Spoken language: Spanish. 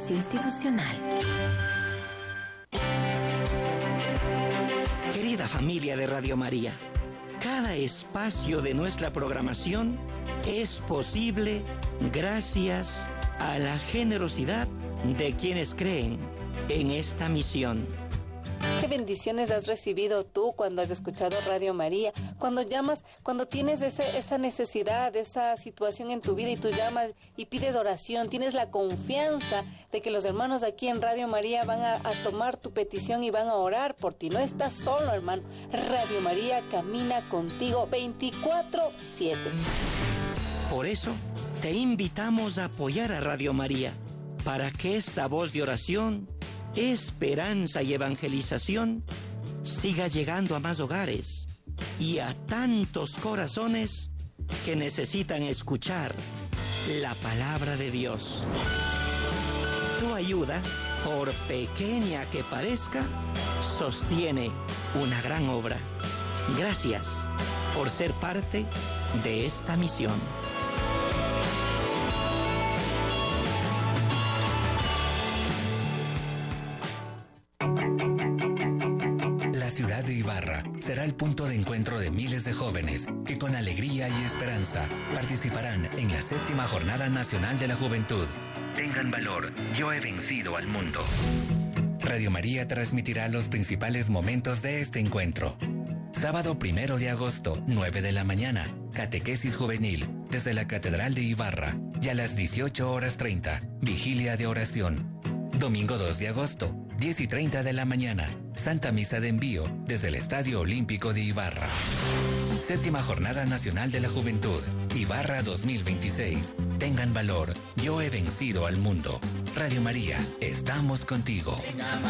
Servicio Institucional. Querida familia de Radio María, cada espacio de nuestra programación es posible gracias a la generosidad de quienes creen en esta misión. ¿Qué bendiciones has recibido tú cuando has escuchado Radio María? Cuando llamas, cuando tienes esa necesidad, esa situación en tu vida y tú llamas y pides oración, tienes la confianza de que los hermanos aquí en Radio María van a tomar tu petición y van a orar por ti. No estás solo, hermano. Radio María camina contigo 24/7. Por eso, te invitamos a apoyar a Radio María para que esta voz de oración, esperanza y evangelización siga llegando a más hogares y a tantos corazones que necesitan escuchar la palabra de Dios. Tu ayuda, por pequeña que parezca, sostiene una gran obra. Gracias por ser parte de esta misión. La ciudad de Ibarra será el punto de encuentro de miles de jóvenes que con alegría y esperanza participarán en la 7ª Jornada Nacional de la Juventud. Tengan valor, yo he vencido al mundo. Radio María transmitirá los principales momentos de este encuentro. Sábado 1 de agosto, 9 de la mañana, catequesis juvenil desde la Catedral de Ibarra y a las 18:30, vigilia de oración. Domingo 2 de agosto, 10:30 de la mañana, Santa Misa de Envío desde el Estadio Olímpico de Ibarra. 7ª Jornada Nacional de la Juventud, Ibarra 2026. Tengan valor, yo he vencido al mundo. Radio María, estamos contigo.